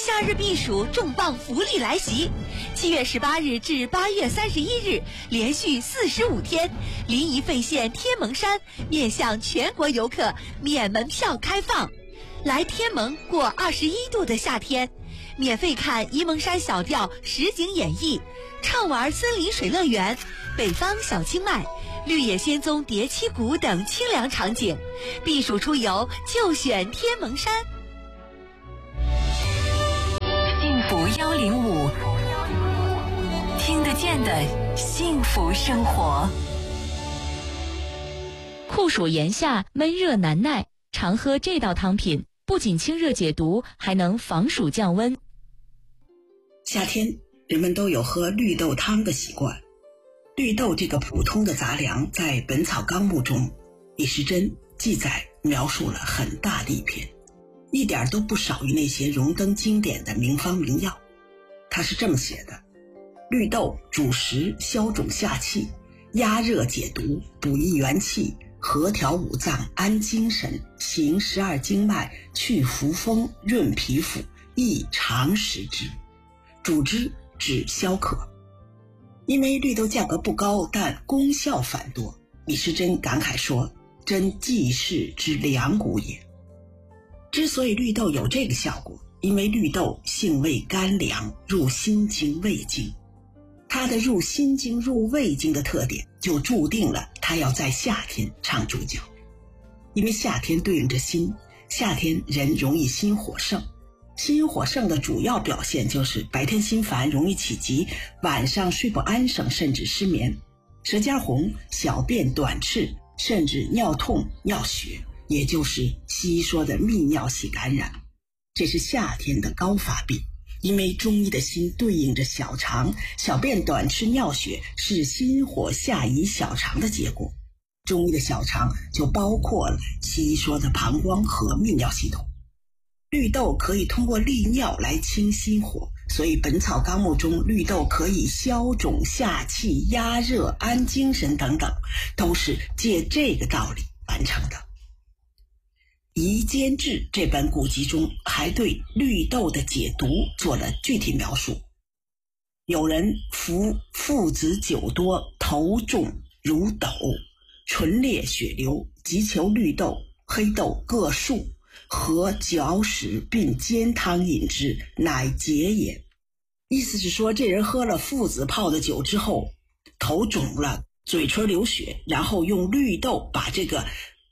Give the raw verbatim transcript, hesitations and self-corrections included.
夏日避暑重磅福利来袭！七月十八日至八月三十一日，连续四十五天，临沂费县天门山面向全国游客免门票开放。来天门过二十一度的夏天，免费看沂蒙山小调实景演绎，畅玩森林水乐园、北方小清迈、绿野仙踪叠七谷等清凉场景。避暑出游就选天门山。 幸福幺零五，听得见的幸福生活。 酷暑炎夏，闷热难耐，常喝这道汤品，不仅清热解毒，还能防暑降温。 夏天人们都有喝绿豆汤的习惯。绿豆这个普通的杂粮，在《本草纲目》中，李时珍记载描述了很大的一篇，一点都不少于那些荣登经典的名方名药。他是这么写的：绿豆主食，消肿下气，压热解毒，补益元气，和调五脏，安精神，行十二经脉，去扶风，润皮肤，益肠食之。主之治消渴。因为绿豆价格不高，但功效繁多，李时珍感慨说：真济世之良谷也。之所以绿豆有这个效果，因为绿豆性味甘凉，入心经胃经。它的入心经入胃经的特点，就注定了它要在夏天唱主角。因为夏天对应着心，夏天人容易心火盛，心火盛的主要表现就是白天心烦，容易起急，晚上睡不安生，甚至失眠，舌尖红，小便短赤，甚至尿痛尿血，也就是西医说的泌尿系感染。这是夏天的高发病。因为中医的心对应着小肠，小便短赤尿血是心火下移小肠的结果。中医的小肠就包括了西医说的膀胱和泌尿系统。绿豆可以通过利尿来清心火，所以《本草纲目》中绿豆可以消肿下气、压热、安精神等等，都是借这个道理完成的。《夷坚志》这本古籍中还对绿豆的解毒做了具体描述。有人服附子酒多，头重如斗，唇裂血流，急求绿豆、黑豆各数，和嚼食并煎汤饮之，乃解也。意思是说，这人喝了附子泡的酒之后，头肿了，嘴唇流血，然后用绿豆把这个